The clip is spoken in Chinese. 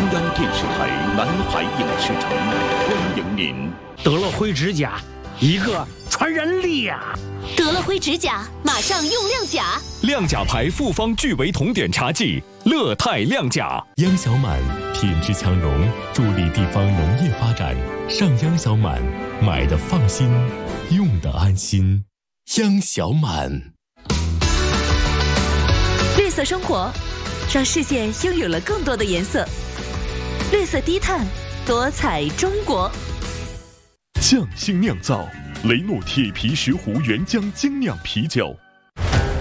央电视台南海影视城欢迎您。 得了灰指甲，一个传染力呀！ 得了灰指甲，马上用亮甲。 亮甲牌复方聚维酮碘茶剂，乐泰亮甲。 央小满品质强融，助力地方农业发展。上央小满，买的放心，用的安心。央小满。 绿色生活，让世界拥有了更多的颜色。绿色低碳，多彩中国。 匠心酿造雷诺铁皮石斛原浆精酿啤酒。